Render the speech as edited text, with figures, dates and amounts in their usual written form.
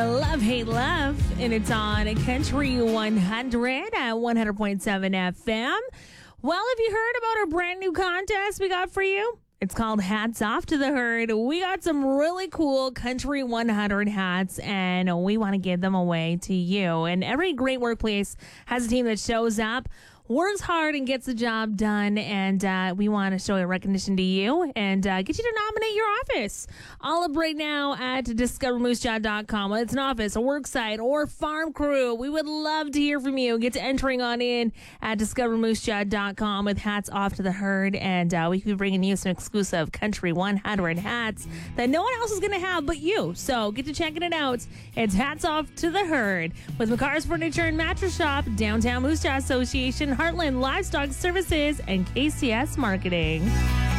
Love, Hate, Love, and it's on Country 100 at 100.7 FM. Well, have you heard about our brand new contest we got for you? It's called Hats Off to the Herd. We got some really cool Country 100 hats, and we want to give them away to you. And every great workplace has a team that shows up, works hard, and gets the job done. And we want to show a recognition to you and get you to nominate your office. All up right now at discovermoosejaw.com. Whether it's an office, a work site, or farm crew, we would love to hear from you. Get to entering on in at discovermoosejaw.com with Hats Off to the Herd. And we could be bringing you some exclusive Country 100 hats that no one else is going to have but you. So get to checking it out. It's Hats Off to the Herd with McCar's Furniture and Mattress Shop, Downtown Moose Jaw Association, Heartland Livestock Services, and KCS Marketing.